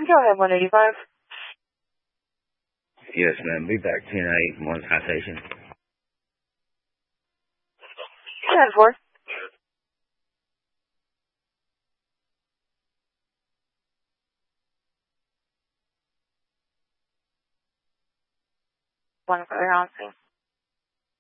Go ahead, 185. Yes, ma'am. Be back 10-8, one citation. 10-4. One for the